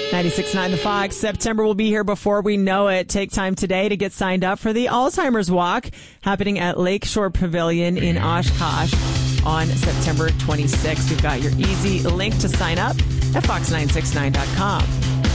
96.9 The Fox. September will be here before we know it. Take time today to get signed up for the Alzheimer's Walk happening at Lakeshore Pavilion in Oshkosh on September 26th. We've got your easy link to sign up at fox969.com.